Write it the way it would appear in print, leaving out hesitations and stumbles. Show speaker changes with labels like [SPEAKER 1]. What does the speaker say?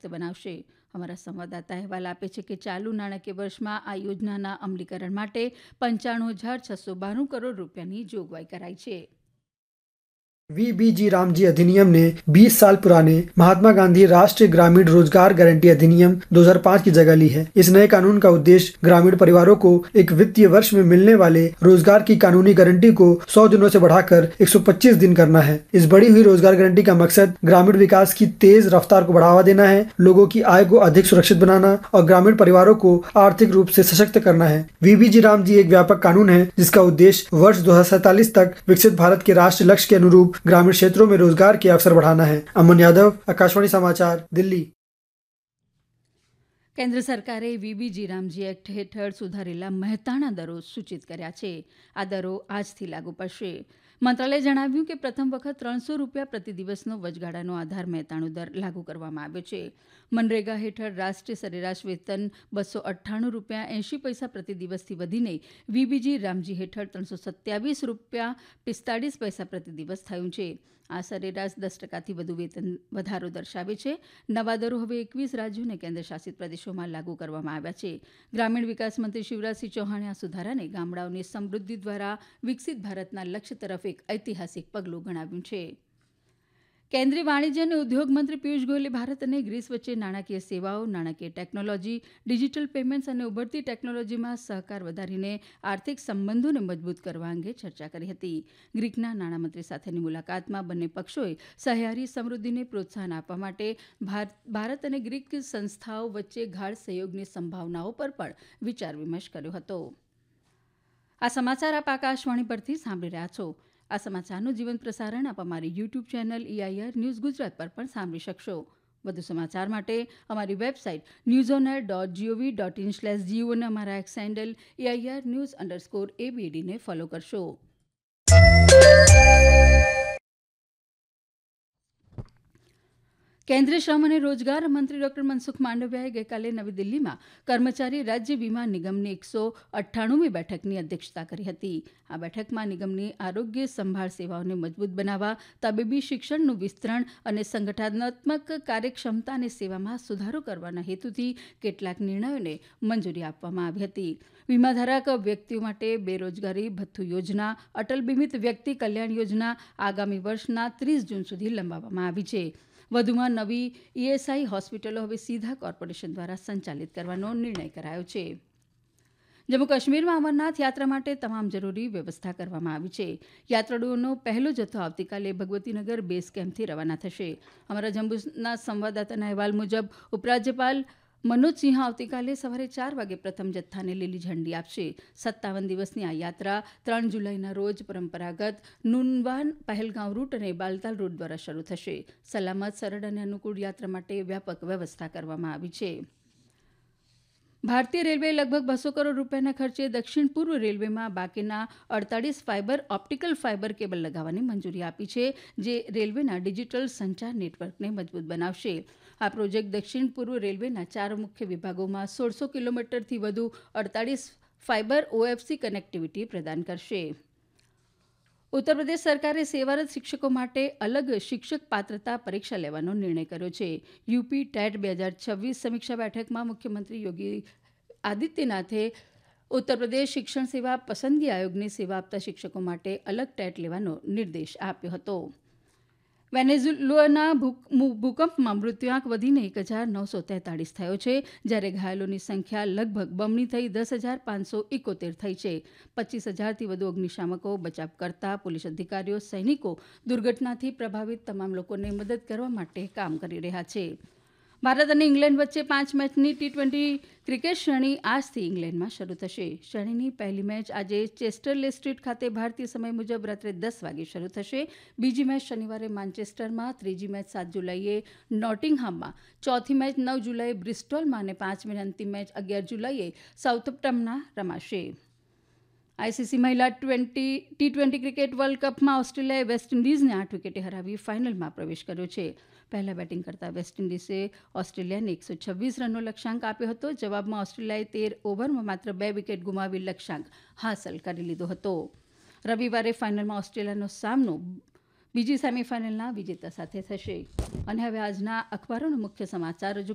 [SPEAKER 1] સશક્ત બનાવશે. અમારા સંવાદદાતા અહેવાલ આપે છે કે ચાલુ નાણાકીય વર્ષમાં આ યોજનાના અમલીકરણ માટે 95,692 કરોડ રૂપિયાની જોગવાઈ કરાઈ છે.
[SPEAKER 2] वीबीजी रामजी अधिनियम ने 20 साल पुराने महात्मा गांधी राष्ट्रीय ग्रामीण रोजगार गारंटी अधिनियम 2005 की जगह ली है। इस नए कानून का उद्देश्य ग्रामीण परिवारों को एक वित्तीय वर्ष में मिलने वाले रोजगार की कानूनी गारंटी को 100 दिनों से बढ़ाकर 125 दिन करना है। इस बढ़ी हुई रोजगार गारंटी का मकसद ग्रामीण विकास की तेज रफ्तार को बढ़ावा देना है, लोगों की आय को अधिक सुरक्षित बनाना और ग्रामीण परिवारों को आर्थिक रूप से सशक्त करना है। वीबीजी रामजी एक व्यापक कानून है जिसका उद्देश्य वर्ष 2047 तक विकसित भारत के राष्ट्रीय लक्ष्य के अनुरूप ग्रामीण क्षेत्रों में रोजगार के अवसर बढ़ाना है। अमन यादव, आकाशवाणी समाचार, दिल्ली।
[SPEAKER 1] કેન્દ્ર સરકારે વીબીજી રામજી એક્ટ હેઠળ સુધારેલા મહેતાણા દરો સૂચિત કર્યા છે. આ દરો આજથી લાગુ પડશે. મંત્રાલયે જણાવ્યું કે પ્રથમ વખત 300 રૂપિયા પ્રતિ દિવસનો વચગાળાનો આધાર મહેતાણું દર લાગુ કરવામાં આવ્યો છે. મનરેગા હેઠળ રાષ્ટ્રીય સરેરાશ વેતન 298 રૂપિયા 80 પૈસા પ્રતિ દિવસથી વધીને વીબીજી રામજી હેઠળ 327 રૂપિયા 45 પૈસા પ્રતિ દિવસ થયું છે. આ સરેરાશ 10%થી વધુ વેતન વધારો દર્શાવે છે. નવા દરો હવે 21 રાજ્યો અને કેન્દ્રશાસિત પ્રદેશોમાં લાગુ કરવામાં આવ્યા છે. ગ્રામીણ વિકાસ મંત્રી શિવરાજસિંહ ચૌહાણે આ સુધારાને ગામડાઓની સમૃદ્ધિ દ્વારા વિકસિત ભારતના લક્ષ્ય તરફ એક ઐતિહાસિક પગલું ગણાવ્યું છે. કેન્દ્રીય વાણિજ્ય અને ઉદ્યોગ મંત્રી પિયુષ ગોયલે ભારત અને ગ્રીસ વચ્ચે નાણાકીય સેવાઓ, નાણાકીય ટેકનોલોજી, ડિજીટલ પેમેન્ટ્સ અને ઉભરતી ટેકનોલોજીમાં સહકાર વધારીને આર્થિક સંબંધોને મજબૂત કરવા અંગે ચર્ચા કરી હતી. ગ્રીકના નાણામંત્રી સાથેની મુલાકાતમાં બંને પક્ષોએ સહિયારી સમૃદ્ધિને પ્રોત્સાહન આપવા માટે ભારત અને ગ્રીક સંસ્થાઓ વચ્ચે ગાઢ સહયોગની સંભાવનાઓ પર પણ વિચાર વિમર્શ કર્યો હતો. આ સમાચાર આપ આકાશવાણી પરથી સાંભળી રહ્યા છો. આ સમાચારનું જીવંત પ્રસારણ આપ અમારી YouTube channel EIR news Gujarat પર પણ સાંભળી શકશો. વધુ સમાચાર માટે અમારી વેબસાઇટ newsonair.gov.in/geo અને અમારા એક્સ હેન્ડલ AIR_news_ABD ને ફોલો કરશો. કેન્દ્રીય શ્રમ અને રોજગાર મંત્રી ડોક્ટર મનસુખ માંડવિયાએ ગઈકાલે નવી દિલ્હીમાં કર્મચારી રાજ્ય વીમા નિગમની 198મી બેઠકની અધ્યક્ષતા કરી હતી. આ બેઠકમાં નિગમની આરોગ્ય સંભાળ સેવાઓને મજબૂત બનાવવા, તબીબી શિક્ષણનું વિસ્તરણ અને સંગઠનાત્મક કાર્યક્ષમતા અને સેવામાં સુધારો કરવાના હેતુથી કેટલાક નિર્ણયોને મંજૂરી આપવામાં આવી હતી. વીમાધારક વ્યક્તિઓ માટે બેરોજગારી ભથ્થુ યોજના, અટલ બીમિત વ્યક્તિ કલ્યાણ યોજના આગામી વર્ષના 30 જૂન સુધી લંબાવવામાં આવી છે. વધુમાં નવી ESI હોસ્પિટલો હવે સીધા કોર્પોરેશન દ્વારા સંચાલિત કરવાનો નિર્ણય કરાયો છે. જમ્મુ કાશ્મીરમાં અમરનાથ યાત્રા માટે તમામ જરૂરી વ્યવસ્થા કરવામાં આવી છે. યાત્રાળુઓનો પહેલો જથ્થો આવતીકાલે ભગવતીનગર બેઝ કેમ્પથી રવાના થશે. અમારા જમ્મુના સંવાદદાતાના અહેવાલ મુજબ ઉપરાજ્યપાલ મનોજ સિંહ આવતીકાલે સવારે 4 વાગે પ્રથમ જથ્થાને લીલી ઝંડી આપશે. 57 દિવસની આ યાત્રા 3 જુલાઈના રોજ પરંપરાગત નુનવાન પહેલગાંવ રૂટ અને બાલતાલ રૂટ દ્વારા શરૂ થશે. સલામત, સરળ અને અનુકૂળ યાત્રા માટે વ્યાપક વ્યવસ્થા કરવામાં આવી છે. ભારતીય રેલવેએ લગભગ 200 કરોડ રૂપિયાના ખર્ચે દક્ષિણ પૂર્વ રેલવેમાં બાકીના 48 ફાઇબર ઓપ્ટિકલ ફાઇબર કેબલ લગાવવાની મંજૂરી આપી છે, જે રેલવેના ડિજીટલ સંચાર નેટવર્કને મજબૂત બનાવશે. આ પ્રોજેક્ટ દક્ષિણ પૂર્વ રેલવેના 4 મુખ્ય વિભાગોમાં 1600 કિલોમીટરથી વધુ 48 ફાઇબર OFC કનેક્ટિવિટી પ્રદાન કરશે. ઉત્તરપ્રદેશ સરકારે સેવારત શિક્ષકો માટે અલગ શિક્ષક પાત્રતા પરીક્ષા લેવાનો નિર્ણય કર્યો છે. યુપી ટેટ 2026 સમીક્ષા બેઠકમાં મુખ્યમંત્રી યોગી આદિત્યનાથે ઉત્તરપ્રદેશ શિક્ષણ સેવા પસંદગી આયોગને સેવા આપતા શિક્ષકો માટે અલગ ટેટ લેવાનો નિર્દેશ આપ્યો હતો. વેનેઝુએલાના ભૂકંપમાં મૃત્યુઆંક વધીને 1943 થયો છે, જ્યારે ઘાયલોની સંખ્યા લગભગ બમણી થઈ 10,571 થઈ છે. 25,000થી વધુ અગ્નિશામકો, બચાવ કરતા, પોલીસ અધિકારીઓ, સૈનિકો દુર્ઘટનાથી પ્રભાવિત તમામ લોકોને મદદ કરવા માટે કામ કરી રહ્યા છે. ભારત અને ઇંગ્લેન્ડ વચ્ચે 5 મેચની T20 ક્રિકેટ શ્રેણી આજથી ઇંગ્લેન્ડમાં શરૂ થશે. શ્રેણીની પહેલી મેચ આજે ચેસ્ટરલે સ્ટ્રીટ ખાતે ભારતીય સમય મુજબ રાત્રે 10 વાગે શરૂ થશે. બીજી મેચ શનિવારે માન્ચેસ્ટરમાં, ત્રીજી મેચ 7 જુલાઈએ નોટિંગહામમાં, ચોથી મેચ 9 જુલાઈએ બ્રિસ્ટોલમાં અને પાંચમી અંતિમ મેચ 11 જુલાઈએ સાઉથમ્પ્ટનમાં રમાશે. આઈસીસી મહિલા T20 ક્રિકેટ વર્લ્ડ કપમાં ઓસ્ટ્રેલિયાએ વેસ્ટ ઇન્ડિઝને 8 વિકેટે હરાવી ફાઇનલમાં પ્રવેશ કર્યો છે. પહેલા બેટિંગ કરતા વેસ્ટ ઇન્ડિઝે ઓસ્ટ્રેલિયાને 126 રનનો લક્ષ્યાંક આપ્યો હતો. જવાબમાં ઓસ્ટ્રેલિયાએ 13 ઓવરમાં માત્ર 2 વિકેટ ગુમાવી લક્ષ્યાંક હાંસલ કરી લીધો હતો. રવિવારે ફાઇનલમાં ઓસ્ટ્રેલિયાનો સામનો બીજી સેમીફાઇનલના વિજેતા સાથે થશે. અને હવે આજના અખબારોના મુખ્ય સમાચાર